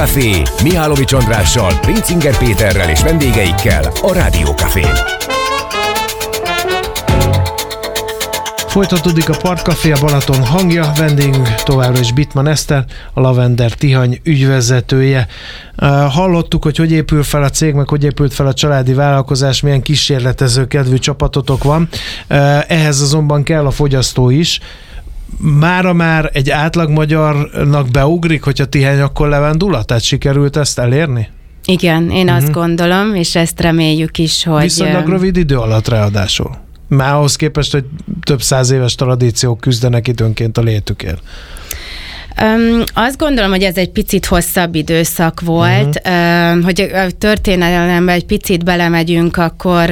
Café Mihálovics Andrással, Rincinger Péterrel és vendégeikkel a Rádió Cafén. Folytatódik a Partcafé, a Balaton hangja, vendégünk továbbra is Bittmann Eszter, a Lavender Tihany ügyvezetője. Hallottuk, hogy épül fel a cég, meg hogy épült fel a családi vállalkozás, milyen kísérletező kedvű csapatotok van. Ehhez azonban kell a fogyasztó is. Mára már egy átlag magyarnak beugrik, hogyha Tihany, akkor levendula? Tehát sikerült ezt elérni? Igen, én azt gondolom, és ezt reméljük is, hogy... Viszonylag rövid idő alatt ráadásul. Már ahhoz képest, hogy több 100 éves tradíciók küzdenek időnként a létükért. Azt gondolom, hogy ez egy picit hosszabb időszak volt, hogy a történelemben egy picit belemegyünk, akkor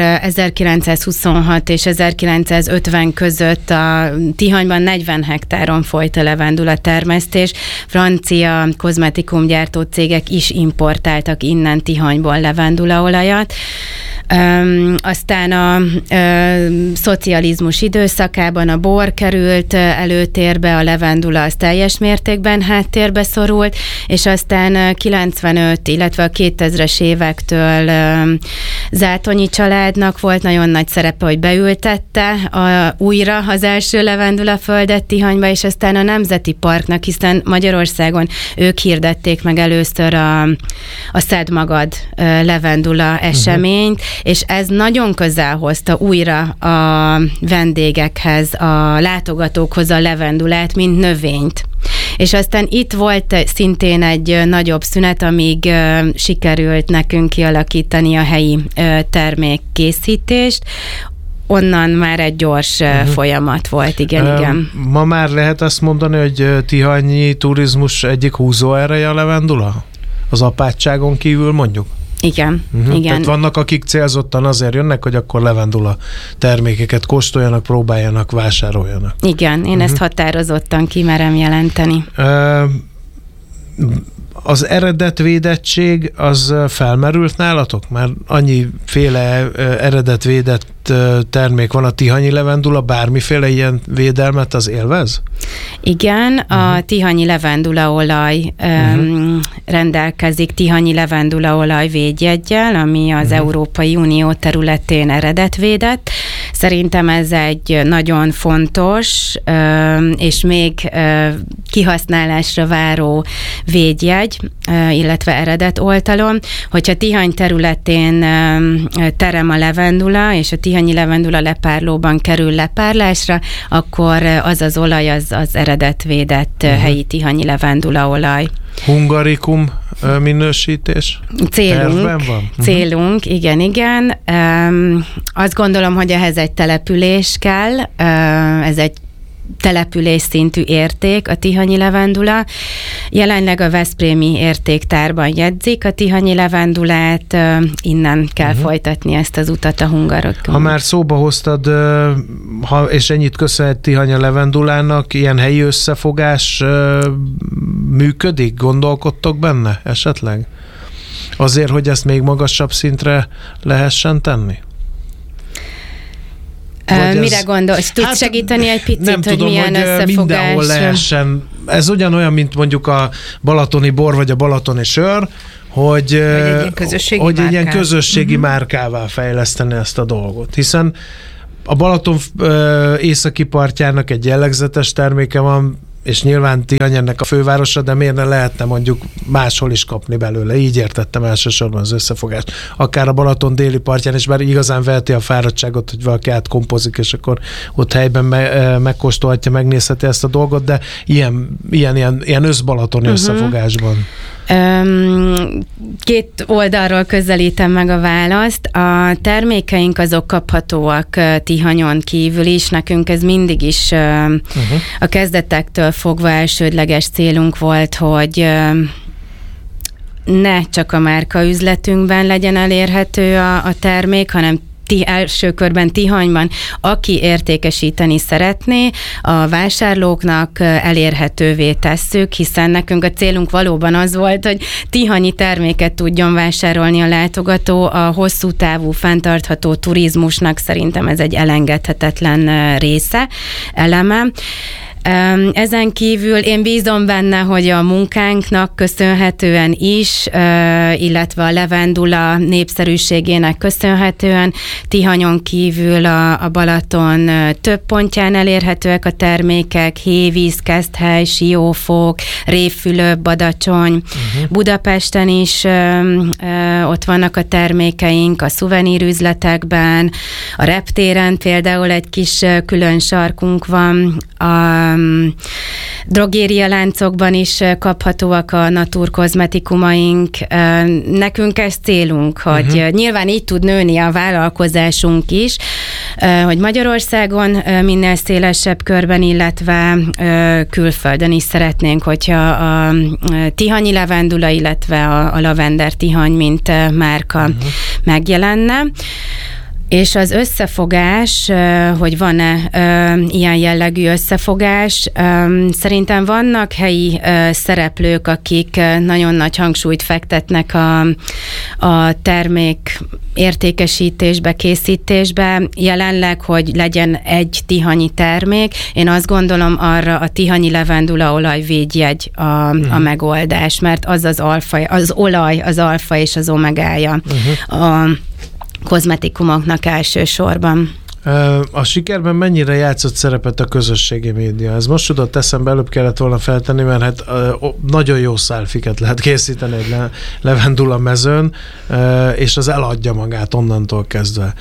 1926 és 1950 között a Tihanyban 40 hektáron folyt a levendula termesztés. Francia kozmetikumgyártó cégek is importáltak innen Tihanyból levendulaolajat. Aztán a szocializmus időszakában a bor került előtérbe, a levendula az teljes mértékben háttérbe szorult, és aztán 95, illetve a 2000-es évektől Zátonyi családnak volt nagyon nagy szerepe, hogy beültette újra az első levendulaföldet Tihanyba, és aztán a Nemzeti Parknak, hiszen Magyarországon ők hirdették meg először a Szedd Magad levendula eseményt, és ez nagyon közel hozta újra a vendégekhez, a látogatókhoz a levendulát, mint növényt. És aztán itt volt szintén egy nagyobb szünet, amíg sikerült nekünk kialakítani a helyi termékkészítést. Onnan már egy gyors folyamat volt, igen. Ma már lehet azt mondani, hogy tihanyi turizmus egyik húzóereje a levendula? Az apátságon kívül mondjuk? Igen. Tehát vannak, akik célzottan azért jönnek, hogy akkor levendula termékeket kóstoljanak, próbáljanak, vásároljanak. Igen, én ezt határozottan kimerem jelenteni. Az eredetvédettség az felmerült nálatok? Mert annyiféle eredetvédett termék van, a tihanyi levendula, bármiféle ilyen védelmet az élvez? Igen, a tihanyi levendulaolaj rendelkezik tihanyi levendulaolaj védjeggyel, ami az Európai Unió területén eredetvédett. Szerintem ez egy nagyon fontos és még kihasználásra váró védjegy, illetve eredetoltalom. Hogyha Tihany területén terem a levendula, és a tihanyi levendula lepárlóban kerül lepárlásra, akkor az olaj az eredetvédett helyi tihanyi levendulaolaj. Hungarikum minősítés? Célunk, igen. Azt gondolom, hogy ehhez egy település kell, ez egy település szintű érték a tihanyi levendula. Jelenleg a veszprémi értéktárban jegyzik a tihanyi levendulát, innen kell folytatni ezt az utat a hungarokon. Ha már szóba hoztad, és ennyit köszönhet Tihany a levendulának, ilyen helyi összefogás működik? Gondolkodtok benne esetleg? Azért, hogy ezt még magasabb szintre lehessen tenni? Mire gondolsz? Tudsz segíteni egy picit, nem hogy tudom, milyen hogy összefogás? mindenhol lehessen. Ez ugyanolyan, mint mondjuk a balatoni bor, vagy a balatoni sör, hogy egy ilyen közösségi márkává fejleszteni ezt a dolgot. Hiszen a Balaton északi partjának egy jellegzetes terméke van, és nyilván Tihany ennek a fővárosa, de miért ne lehetne mondjuk máshol is kapni belőle. Így értettem elsősorban az összefogást. Akár a Balaton déli partján is, bár igazán veheti a fáradtságot, hogy valaki átkompozik, és akkor ott helyben megkóstolhatja, megnézheti ezt a dolgot, de ilyen összbalatoni összefogásban. Két oldalról közelítem meg a választ. A termékeink azok kaphatóak Tihanyon kívül is. Nekünk ez mindig is a kezdetektől fogva elsődleges célunk volt, hogy ne csak a márkaüzletünkben legyen elérhető a termék, hanem első körben Tihanyban, aki értékesíteni szeretné, a vásárlóknak elérhetővé tesszük, hiszen nekünk a célunk valóban az volt, hogy tihanyi terméket tudjon vásárolni a látogató. A hosszú távú, fenntartható turizmusnak szerintem ez egy elengedhetetlen része, eleme. Ezen kívül én bízom benne, hogy a munkánknak köszönhetően is, illetve a levendula népszerűségének köszönhetően Tihanyon kívül a Balaton több pontján elérhetőek a termékek, Hévíz, Keszthely, Siófok, Révfülöp, Badacsony, Budapesten is ott vannak a termékeink, a szuvenírüzletekben, a reptéren például egy kis külön sarkunk van, a drogéria láncokban is kaphatóak a naturkozmetikumaink. Nekünk ez célunk, hogy nyilván így tud nőni a vállalkozásunk is, hogy Magyarországon minél szélesebb körben, illetve külföldön is szeretnénk, hogyha a tihanyi levendula, illetve a lavender tihany, mint márka megjelenne. És az összefogás, hogy van-e ilyen jellegű összefogás, szerintem vannak helyi szereplők, akik nagyon nagy hangsúlyt fektetnek a termék értékesítésbe, készítésbe. Jelenleg, hogy legyen egy tihanyi termék, én azt gondolom arra a tihanyi levendulaolaj védjegy a megoldás, mert az olaj, az alfa és az omegája a kozmetikumoknak elsősorban. A sikerben mennyire játszott szerepet a közösségi média? Ez most jutott eszembe, előbb kellett volna feltenni, mert hát nagyon jó szálfiket lehet készíteni egy levendula mezőn, és az eladja magát onnantól kezdve.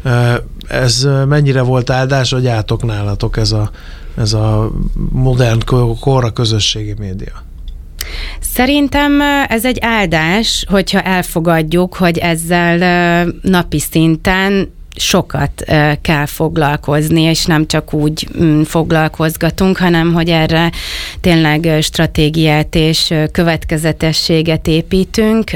Ez mennyire volt áldás, hogy álltok nálatok ez a modern korra közösségi média? Szerintem ez egy áldás, hogyha elfogadjuk, hogy ezzel napi szinten sokat kell foglalkozni, és nem csak úgy foglalkozgatunk, hanem hogy erre tényleg stratégiát és következetességet építünk.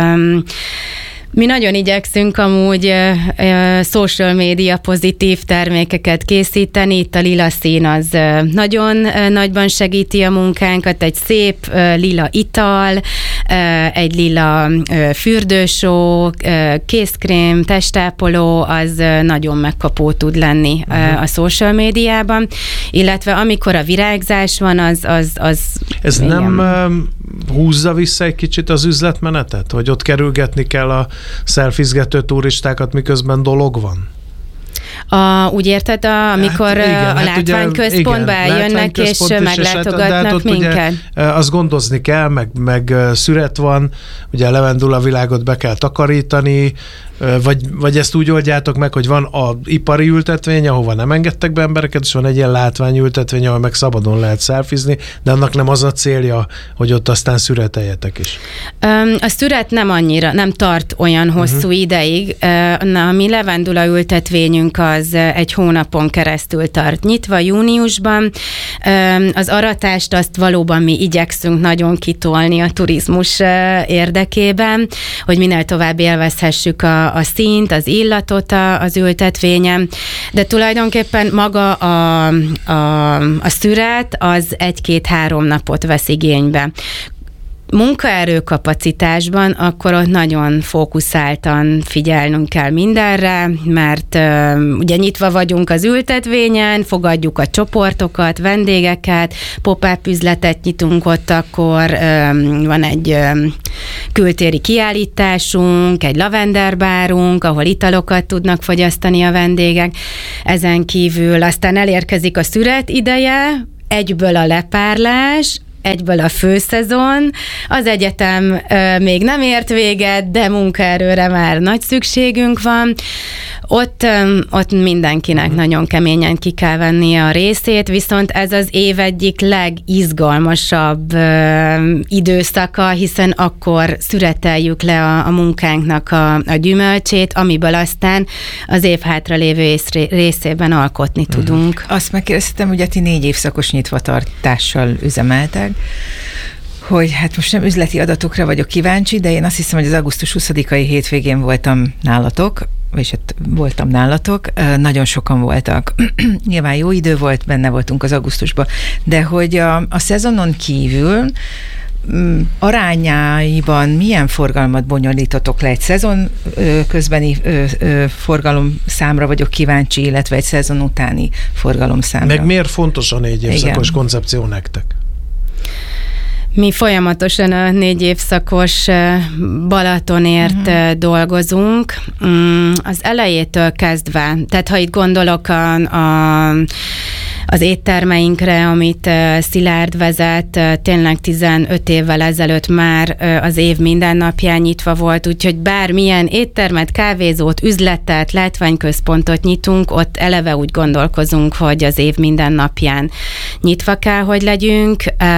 Mi nagyon igyekszünk amúgy social media pozitív termékeket készíteni. Itt a lila szín az nagyon nagyban segíti a munkánkat. Egy szép lila ital, egy lila fürdősó, kézkrém, testápoló, az nagyon megkapó tud lenni a social médiában. Illetve amikor a virágzás van, az ez igen. Nem húzza vissza egy kicsit az üzletmenetet? Hogy ott kerülgetni kell a szelfizgető turistákat, miközben dolog van? Úgy érted, amikor a látványközpontba eljönnek, és meglátogatnak minket? Ugye, azt gondozni kell, meg szüret van, ugye a levendula világot be kell takarítani, vagy ezt úgy oldjátok meg, hogy van az ipari ültetvény, ahova nem engedtek be embereket, és van egy ilyen látványültetvény, ahol meg szabadon lehet szelfizni, de annak nem az a célja, hogy ott aztán szüreteljetek is. A szüret nem tart olyan hosszú ideig. A mi levendula ültetvényünk az egy hónapon keresztül tart nyitva júniusban. Az aratást azt valóban mi igyekszünk nagyon kitolni a turizmus érdekében, hogy minél tovább élvezhessük a színt, az illatot az ültetvényen, de tulajdonképpen maga a szüret az 1-2-3 napot vesz igénybe. Munkaerőkapacitásban akkor ott nagyon fókuszáltan figyelnünk kell mindenre, mert ugye nyitva vagyunk az ültetvényen, fogadjuk a csoportokat, vendégeket, pop-up üzletet nyitunk ott, akkor van egy kültéri kiállításunk, egy lavenderbárunk, ahol italokat tudnak fogyasztani a vendégek. Ezen kívül aztán elérkezik a szüret ideje, egyből a lepárlás, egyből a főszezon, az egyetem még nem ért véget, de munkaerőre már nagy szükségünk van. Ott mindenkinek nagyon keményen ki kell vennie a részét, viszont ez az év egyik legizgalmasabb időszaka, hiszen akkor szüreteljük le a munkánknak a gyümölcsét, amiből aztán az év hátralévő részében alkotni tudunk. Azt megkérdeztem, hogy ti 4 évszakos nyitvatartással üzemeltek, hogy hát most nem üzleti adatokra vagyok kíváncsi, de én azt hiszem, hogy az augusztus 20-ai hétvégén voltam nálatok, vagyis hát voltam nálatok, nagyon sokan voltak. Nyilván jó idő volt, benne voltunk az augusztusban, de hogy a szezonon kívül arányaiban milyen forgalmat bonyolítotok le? Egy szezon közbeni forgalomszámra vagyok kíváncsi, illetve egy szezon utáni forgalomszámra. Meg miért fontos a 4 évszakos koncepció nektek? Mi folyamatosan a 4 évszakos Balatonért dolgozunk. Az elejétől kezdve, tehát ha itt gondolok az éttermeinkre, amit Szilárd vezet, tényleg 15 évvel ezelőtt már az év minden napján nyitva volt, úgyhogy bármilyen éttermet, kávézót, üzletet, látványközpontot nyitunk, ott eleve úgy gondolkozunk, hogy az év minden napján nyitva kell, hogy legyünk.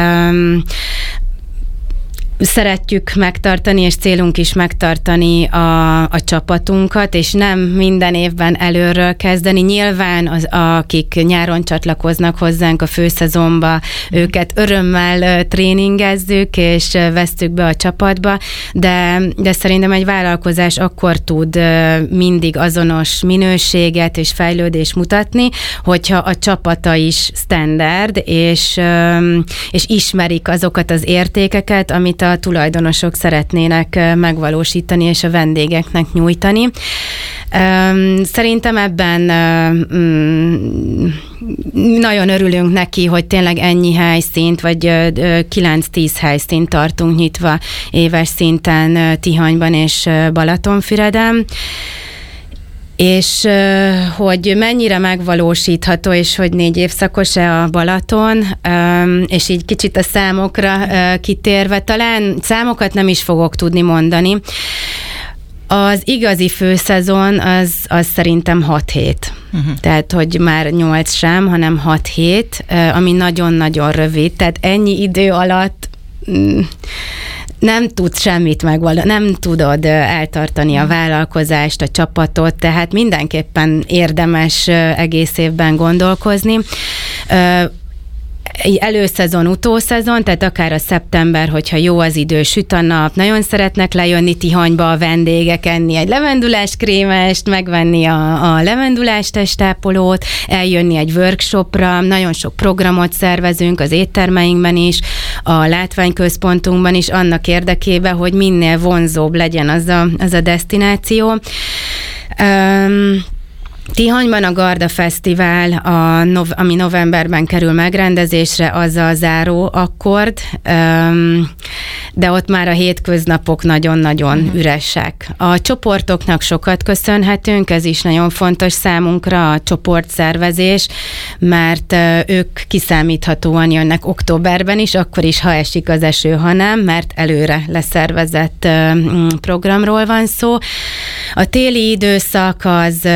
Szeretjük megtartani, és célunk is megtartani a csapatunkat, és nem minden évben előről kezdeni. Nyilván akik nyáron csatlakoznak hozzánk a főszezonba, őket örömmel tréningezzük, és vesszük be a csapatba, de szerintem egy vállalkozás akkor tud mindig azonos minőséget és fejlődést mutatni, hogyha a csapata is standard, és ismerik azokat az értékeket, amit a tulajdonosok szeretnének megvalósítani, és a vendégeknek nyújtani. Szerintem ebben nagyon örülünk neki, hogy tényleg ennyi helyszínt, vagy 9-10 helyszínt tartunk nyitva éves szinten Tihanyban és Balatonfüreden. És hogy mennyire megvalósítható, és hogy 4 évszakos-e a Balaton, és így kicsit a számokra kitérve, talán számokat nem is fogok tudni mondani. Az igazi főszezon az szerintem 6 hét. Tehát, hogy már 8 sem, hanem 6 hét, ami nagyon-nagyon rövid. Tehát ennyi idő alatt nem tudsz semmit nem tudod eltartani a vállalkozást, a csapatot, tehát mindenképpen érdemes egész évben gondolkozni. Előszezon, utószezon, tehát akár a szeptember, hogyha jó az idő, süt a nap, nagyon szeretnek lejönni Tihanyba a vendégek, enni egy levendulás krémest, megvenni a levendulás testápolót, eljönni egy workshopra, nagyon sok programot szervezünk az éttermeinkben is, a látványközpontunkban is, annak érdekében, hogy minél vonzóbb legyen az a desztináció. Tihanyban a Garda Fesztivál, ami novemberben kerül megrendezésre, az a záró akkord, de ott már a hétköznapok nagyon-nagyon üresek. A csoportoknak sokat köszönhetünk, ez is nagyon fontos számunkra, a csoportszervezés, mert ők kiszámíthatóan jönnek októberben is, akkor is, ha esik az eső, ha nem, mert előre leszervezett programról van szó. A téli időszak az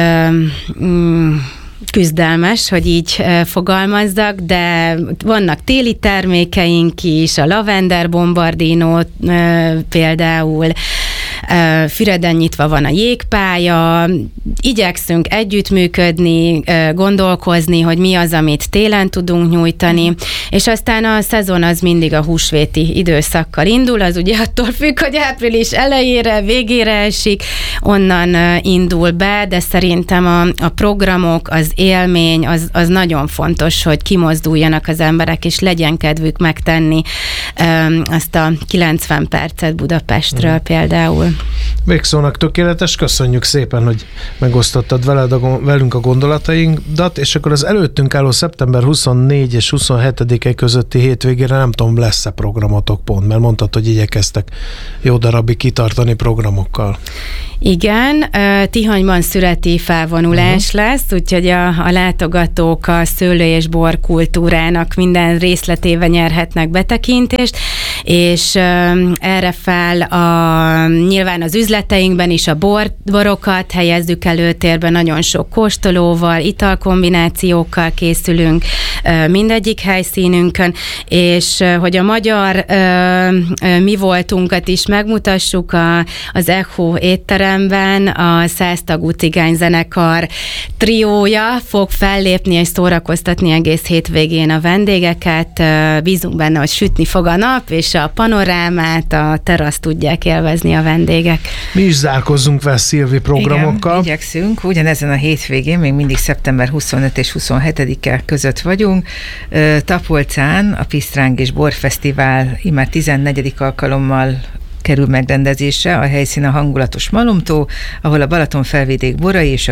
küzdelmes, hogy így fogalmazzak, de vannak téli termékeink is, a lavender bombardino például, Füreden nyitva van a jégpálya, igyekszünk együttműködni, gondolkozni, hogy mi az, amit télen tudunk nyújtani, és aztán a szezon az mindig a húsvéti időszakkal indul, az ugye attól függ, hogy április elejére, végére esik, onnan indul be, de szerintem a programok, az élmény, az nagyon fontos, hogy kimozduljanak az emberek, és legyen kedvük megtenni azt a 90 percet Budapestről például. Végszónak tökéletes, köszönjük szépen, hogy megosztottad velünk a gondolatainkat, és akkor az előttünk álló szeptember 24 és 27-e közötti hétvégére nem tudom, lesz-e programotok pont, mert mondtad, hogy igyekeztek jó darabig kitartani programokkal. Igen, Tihanyban szüreti felvonulás lesz, úgyhogy a látogatók a szőlő- és borkultúrának minden részletében nyerhetnek betekintést, és erre fel nyilván az üzleteinkben is a borokat helyezzük előtérbe, nagyon sok kóstolóval, italkombinációkkal készülünk mindegyik helyszínünkön, és hogy a magyar mi voltunkat is megmutassuk, az Echo étteremben a 100 tagú cigányzenekar triója fog fellépni és szórakoztatni egész hétvégén a vendégeket. Bízunk benne, hogy sütni fog a nap, és és a panorámát, a teraszt tudják élvezni a vendégek. Mi is zárkozzunk vele Szilvi programokkal. Igen, igyekszünk. Ugyanezen a hétvégén, még mindig szeptember 25 és 27-e között vagyunk. Tapolcán a Pisztráng és Borfesztivál immár 14. alkalommal kerül megrendezésre. A helyszín a hangulatos Malomtó, ahol a Balaton felvidék borai és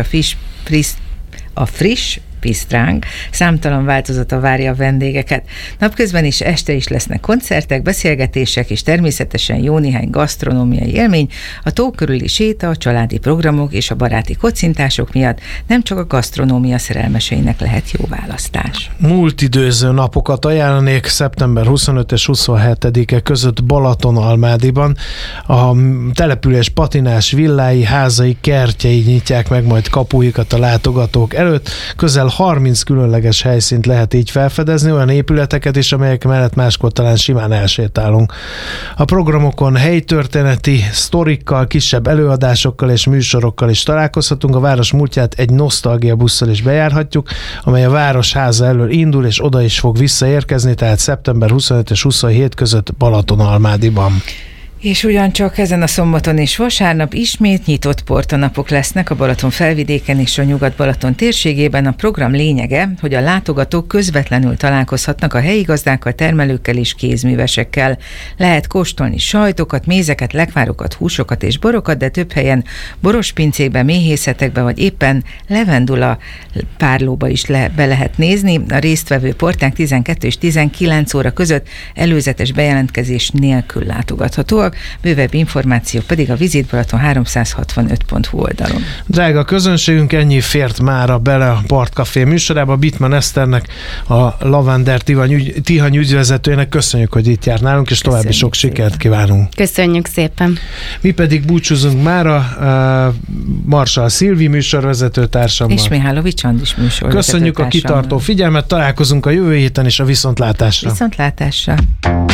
a friss Pisztráng számtalan változata várja a vendégeket. Napközben is, este is lesznek koncertek, beszélgetések, és természetesen jó néhány gasztronómiai élmény. A tó körüli séta, a családi programok és a baráti kocintások miatt nem csak a gasztronómia szerelmeseinek lehet jó választás. Múltidőző napokat ajánlanék szeptember 25 és 27-e között Balatonalmádiban. A település patinás villái, házai, kertjei nyitják meg majd kapuikat a látogatók előtt. Közel 30 különleges helyszínt lehet így felfedezni, olyan épületeket is, amelyek mellett máskor talán simán elsétálunk. A programokon helytörténeti sztorikkal, kisebb előadásokkal és műsorokkal is találkozhatunk. A város múltját egy nosztalgia busszal is bejárhatjuk, amely a városháza elől indul, és oda is fog visszaérkezni, tehát szeptember 25 és 27 között Balatonalmádiban. És ugyancsak ezen a szombaton és vasárnap ismét nyitott portanapok lesznek a Balaton felvidéken és a Nyugat-Balaton térségében. A program lényege, hogy a látogatók közvetlenül találkozhatnak a helyi gazdákkal, termelőkkel és kézművesekkel. Lehet kóstolni sajtokat, mézeket, lekvárokat, húsokat és borokat, de több helyen borospincékbe, méhészetekbe vagy éppen levendula párlóba is be lehet nézni. A résztvevő portánk 12 és 19 óra között előzetes bejelentkezés nélkül látogathatóak. Bővebb információ pedig a Visitbalaton 365.hu oldalon. Drága közönségünk, ennyi fért mára bele a Partcafé műsorába. Bittmann Eszternek, a Lavender Tihany ügyvezetőjének köszönjük, hogy itt járt nálunk, és további sok sikert kívánunk. Köszönjük szépen. Mi pedig búcsúzunk mára Marsall Szilvi műsorvezető társammal. És Mihálovics Andis műsorvezető. Köszönjük a kitartó figyelmet, találkozunk a jövő héten is, a viszontlátásra. Viszontlátásra.